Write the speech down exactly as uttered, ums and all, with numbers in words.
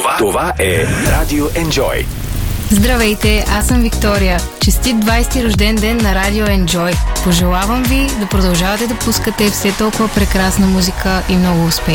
Това, това е Радио Enjoy. Здравейте, аз съм Виктория. Честит двайсети рожден ден на Радио Enjoy. Пожелавам ви да продължавате да пускате все толкова прекрасна музика и много успех.